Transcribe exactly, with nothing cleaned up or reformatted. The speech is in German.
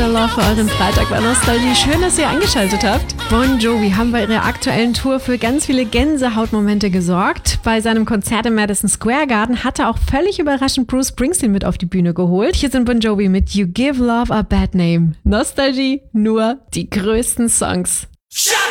Your Love für euren Freitag bei Nostalgie. Schön, dass ihr eingeschaltet habt. Bon Jovi haben bei ihrer aktuellen Tour für ganz viele Gänsehautmomente gesorgt. Bei seinem Konzert im Madison Square Garden hat er auch völlig überraschend Bruce Springsteen mit auf die Bühne geholt. Hier sind Bon Jovi mit You Give Love a Bad Name. Nostalgie, nur die größten Songs.